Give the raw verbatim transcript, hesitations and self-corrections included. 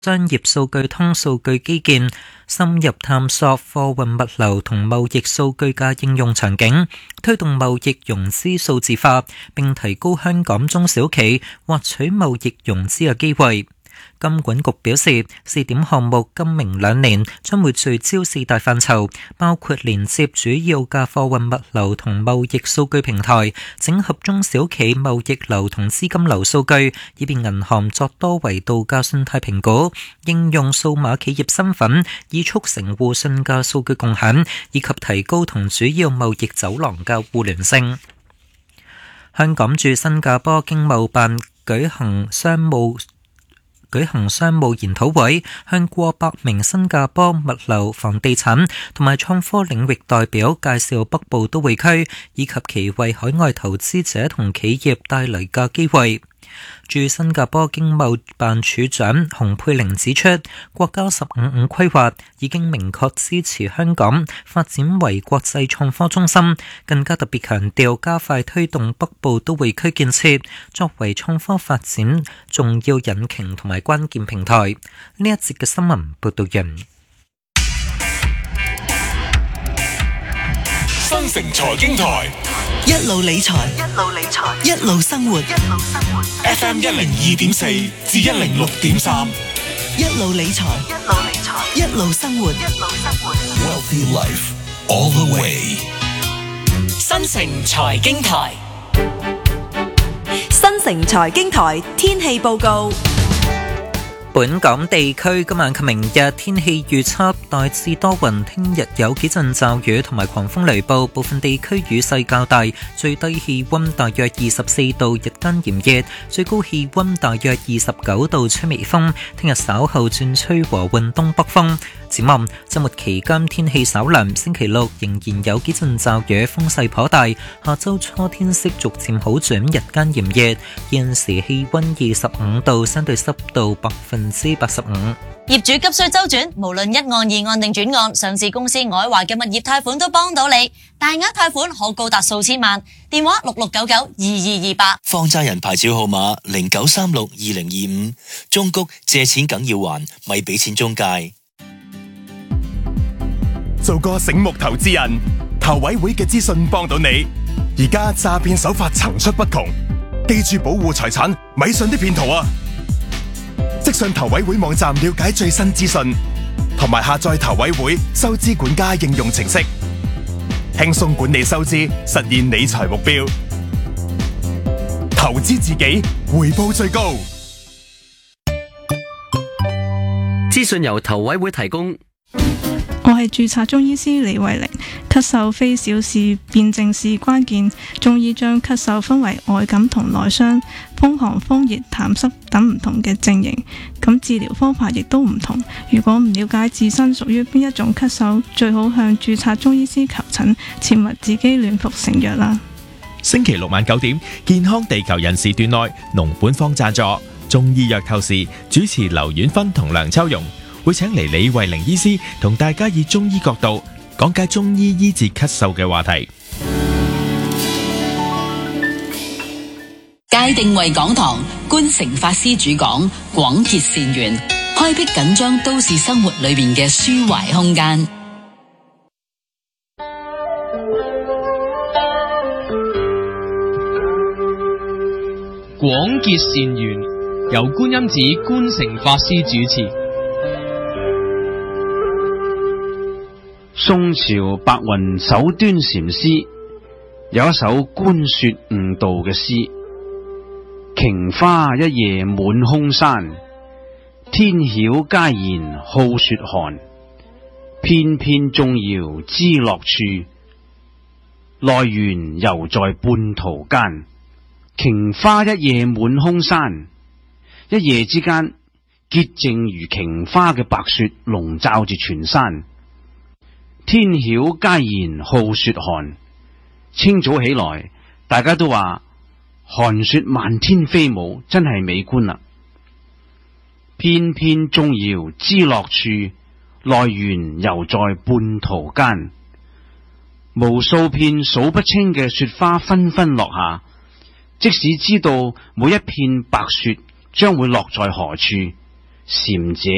商業數據通數據基建，深入探索貨運物流同貿易數據嘅應用場景，推動貿易融資數字化，並提高香港中小企獲取貿易融資嘅機會。金管局表示，試點項目今明兩年將會聚焦四大範疇，包括連接主要嘅貨運物流同貿易數據平台，整合中小企貿易流同資金流數據，以便銀行作多維度嘅信貸評估，應用數碼企業身份，以促成互信嘅數據共享，以及提高同主要貿易走廊嘅互聯性。香港駐新加坡經貿辦舉行商務舉行商務研討會，向過百名新加坡物流、房地產同埋創科領域代表介紹北部都會區以及其為海外投資者同企業帶來嘅機會。駐新加坡經貿辦處長洪佩玲指出，國家十五五規劃已經明確支持香港發展為國際創科中心，更加特別強調加快推動北部都會區建設，作為創科發展重要引擎同埋關鍵平台。呢一節嘅新聞報道人。 新城財經台， 一路理財，一路理財，一路生活，一路生活。 F M 一零二點四至一零六點三， 一路理財，一路理財，一路生活，一路生活。 Wealthy Life all the way。 新城財經台， 新城財經台天氣報告。 本港地區今晚及明日天氣預測大致多雲，聽日有幾陣驟雨同埋狂風雷暴，部分地區雨勢較大，最低氣溫大約二十四度，日間炎熱，最高氣溫大約二十九度，吹微風。聽日稍後轉吹和緩東北風。展望周末期間天氣稍涼，星期六仍然有幾陣驟雨，風勢頗大。下周初天色逐漸好轉，日間炎熱。現時氣溫二十五度，相對濕度百分之八十五。 業主急需周轉，無論一案、二案定轉案，上市公司愛華嘅物業貸款都幫到你，大額貸款可高達數千萬。電話六六九九二二二八。 放債人牌照號碼零九三六二零二五。中谷借錢梗要還，咪俾錢中介。 做個醒目投資人，投委會嘅資訊幫到你。而家詐騙手法層出不窮，記住保護財產，咪信啲騙徒啊！即上投委會網站了解最新資訊，同埋下載投委會收支管家應用程式，輕鬆管理收支，實現理財目標。投資自己，回報最高。 資訊由投委會提供。 我係註冊中醫師李慧玲。咳嗽非小事，辯證是關鍵。中醫將咳嗽分為外感同內傷、風寒、風熱、痰濕等唔同嘅症型，咁治療方法亦都唔同。如果唔了解自身屬於邊一種咳嗽，最好向註冊中醫師求診，切勿自己亂服成藥啦。 星期六晚九點，健康地球人士段內，農本方贊助中醫藥透視，主持劉婉芬同梁秋容。會請嚟李慧玲醫師同大家以中醫角度講解中醫醫治咳嗽嘅話題。 界定為講堂，觀誠法師主講，廣結善緣，開闢緊張都市生活裏面嘅抒懷空間。 廣結善緣，由觀音寺觀誠法師主持。 宋朝白雲守端禪師有一首觀說悟道嘅詩：瓊花一夜滿空山，天曉佳言好雪寒。翩翩縱搖知樂處，來緣猶在半途間。瓊花一夜滿空山，一夜之間，潔淨如瓊花嘅白雪籠罩住全山。天曉佳言好雪寒，清早起來，大家都話寒雪漫天飛舞，真係美觀啦。翩翩縱搖知樂處，來緣猶在半途間。無數片數不清嘅雪花紛紛落下，即使知道每一片白雪將會落在何處，禪者